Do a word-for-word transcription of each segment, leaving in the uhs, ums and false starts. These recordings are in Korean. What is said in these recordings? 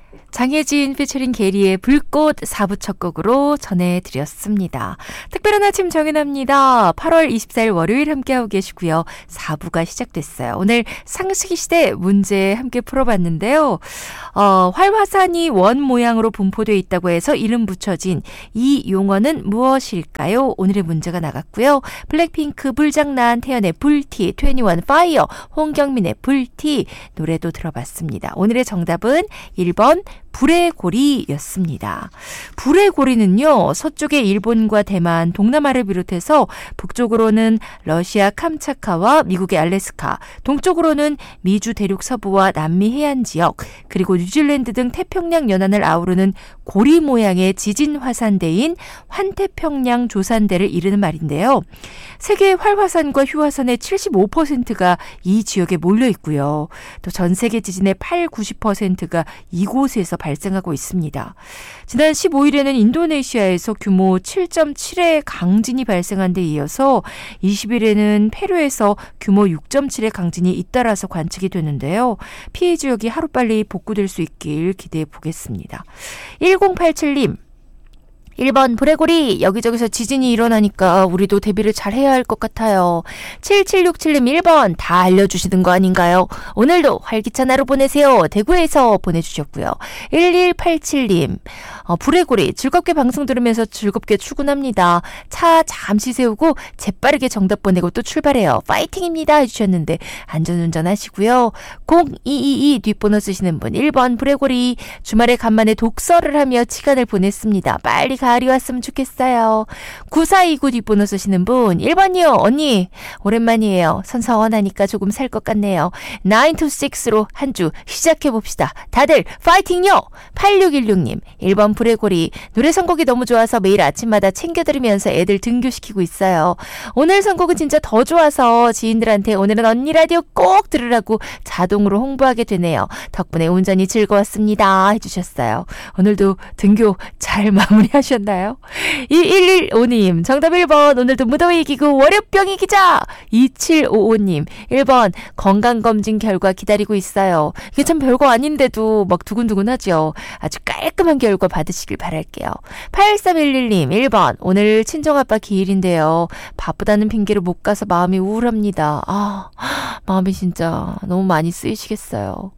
장혜진 피처링 게리의 불꽃 사 부 첫 곡으로 전해드렸습니다. 특별한 아침 정연아입니다. 팔월 이십사일 월요일 함께하고 계시고요. 사 부가 시작됐어요. 오늘 상식이 시대 문제 함께 풀어봤는데요. 어, 활화산이 원 모양으로 분포되어 있다고 해서 이름 붙여진 이 용어는 무엇일까요? 오늘의 문제가 나갔고요. 블랙핑크 불장난, 태연의 불티, 이십일 파이어, 홍경민의 불티 노래도 들어봤습니다. 오늘의 정답은 일 번 불의 고리였습니다. 불의 고리는요, 서쪽의 일본과 대만, 동남아를 비롯해서 북쪽으로는 러시아 캄차카와 미국의 알래스카, 동쪽으로는 미주 대륙 서부와 남미 해안 지역, 그리고 뉴질랜드 등 태평양 연안을 아우르는 고리 모양의 지진 화산대인 환태평양 조산대를 이르는 말인데요. 세계의 활화산과 휴화산의 칠십오 퍼센트가 이 지역에 몰려 있고요. 또 전 세계 지진의 팔, 구십 퍼센트가 이곳에서 발생하고 있습니다. 지난 십오일에는 인도네시아에서 규모 칠 점 칠의 강진이 발생한 데 이어서 이십일에는 페루에서 규모 육 점 칠의 강진이 잇따라서 관측이 되는데요. 피해 지역이 하루빨리 복구될 수 있길 기대해 보겠습니다. 일공팔칠님. 일 번 불의 고리, 여기저기서 지진이 일어나니까 우리도 대비를 잘 해야 할 것 같아요. 칠칠육칠님 일 번 다 알려주시는 거 아닌가요? 오늘도 활기찬 하루 보내세요. 대구에서 보내주셨고요. 일일팔칠님 어, 불의 고리, 즐겁게 방송 들으면서 즐겁게 출근합니다. 차 잠시 세우고 재빠르게 정답 보내고 또 출발해요. 파이팅입니다 해주셨는데 안전운전 하시고요. 공이이이 뒷번호 쓰시는 분 일 번 불의 고리, 주말에 간만에 독서를 하며 시간을 보냈습니다. 빨리 가을이 왔으면 좋겠어요. 구사이구 뒷번호 쓰시는 분 일 번이요. 언니 오랜만이에요. 선선하니까 조금 살 것 같네요. 나인 투 식스로 한 주 시작해봅시다. 다들 파이팅요. 팔육일육님 일 번 불의 고리, 노래 선곡이 너무 좋아서 매일 아침마다 챙겨 들으면서 애들 등교시키고 있어요. 오늘 선곡은 진짜 더 좋아서 지인들한테 오늘은 언니 라디오 꼭 들으라고 자동으로 홍보하게 되네요. 덕분에 운전이 즐거웠습니다 해주셨어요. 오늘도 등교 잘 마무리하셨나요? 일일일오님 정답 일 번 오늘도 무더위 이기고 월요병 이기자. 이칠오오님 일 번 건강검진 결과 기다리고 있어요. 이게 참 별거 아닌데도 막 두근두근하죠. 아주 깔끔한 결과 받으시길 바랄게요. 팔삼일일님 일 번 오늘 친정아빠 기일인데요. 바쁘다는 핑계로 못 가서 마음이 우울합니다. 아, 마음이 진짜 너무 많이 쓰이시겠어요.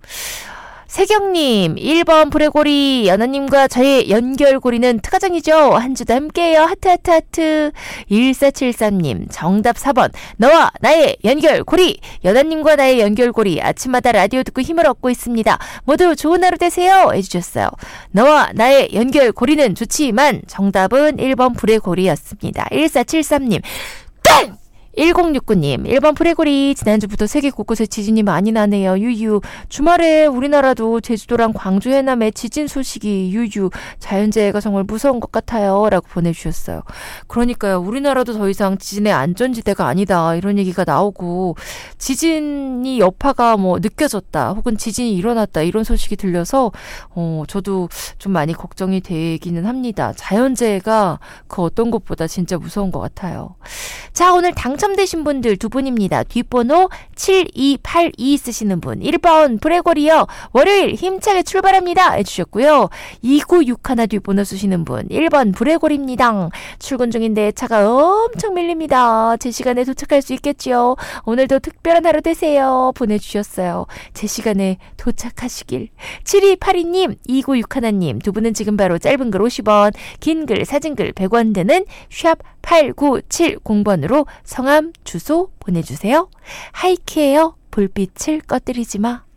세경님 일 번 불의 고리, 연하님과 저의 연결고리는 특화정이죠. 한 주도 함께해요. 하트 하트 하트. 일사칠삼님 정답 사 번 너와 나의 연결고리, 연하님과 나의 연결고리, 아침마다 라디오 듣고 힘을 얻고 있습니다. 모두 좋은 하루 되세요 해주셨어요. 너와 나의 연결고리는 좋지만 정답은 일 번 불의 고리였습니다. 일사칠삼님 땡! 일공육구님 일 번 불의 고리, 지난주부터 세계 곳곳에 지진이 많이 나네요. 유유. 주말에 우리나라도 제주도랑 광주 해남에 지진 소식이 유유. 자연재해가 정말 무서운 것 같아요 라고 보내주셨어요. 그러니까요, 우리나라도 더 이상 지진의 안전지대가 아니다 이런 얘기가 나오고, 지진이 여파가 뭐 느껴졌다 혹은 지진이 일어났다 이런 소식이 들려서 어, 저도 좀 많이 걱정이 되기는 합니다. 자연재해가 그 어떤 것보다 진짜 무서운 것 같아요. 자, 오늘 당첨되신 분들 두 분입니다. 뒷번호 칠이팔이 쓰시는 분 일 번 불의 고리요. 월요일 힘차게 출발합니다 해주셨고요. 이구육일 뒷번호 쓰시는 분 일 번 불의 고리입니다. 출근 중인데 차가 엄청 밀립니다. 제 시간에 도착할 수 있겠지요. 오늘도 특별한 하루 되세요 보내주셨어요. 제 시간에 도착하시길. 칠이팔이님 이구육일님 두 분은 지금 바로 짧은 글 오십 원, 긴 글 사진글 백 원 되는 샵 팔구칠공 번으로 성함 주소 보내주세요. 하이키예요. 불빛을 꺼뜨리지 마.